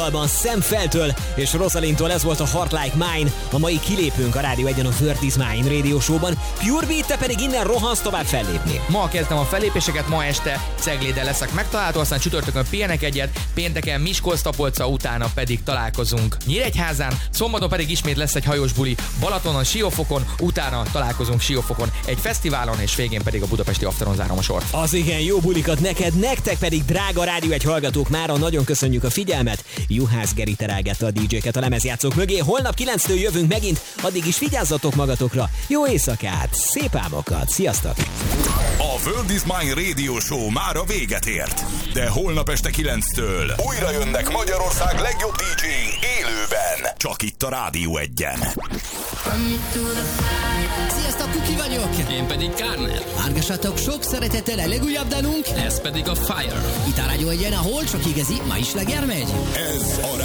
Sam Feltől és Rosalintól ez volt a Heart Like Mine. A mai kilépünk a Rádió 1-en a World is Mine Radio Show-ban. Pure Beat, te pedig innen rohansz tovább fellépni. Ma kezdtem a fellépéseket, ma este Cegléden leszek megtalálható, aztán csütörtökön pihenek egyet, pénteken Miskolc-Tapolca, utána pedig találkozunk Nyíregyházán, szombaton pedig ismét lesz egy hajós buli Balatonon, Siófokon, utána találkozunk Siófokon egy fesztiválon, és végén pedig a budapesti afteron zárom a sort. Az igen, jó bulikat neked, nektek pedig drága Rádió 1 hallgatók, mára nagyon köszönjük a figyelmet. Juhász Geri terágette a DJ-ket a lemezjátszók mögé. Holnap 9-től jövünk megint, addig is vigyázzatok magatokra. Jó éjszakát, szép álmokat, sziasztok! A World is Mine Radio Show már a véget ért. De holnap este 9-től újra jönnek Magyarország legjobb DJ-i élőben. Csak itt a Rádió 1-en. Sziasztok, Kuki vagyok! Én pedig Kárner. Hallgassatok sok szeretettel a legújabb dalunk. Ez pedig a Fire. Itt a Rádió 1-en, ahol csak igazi, ma is leger megy. Ez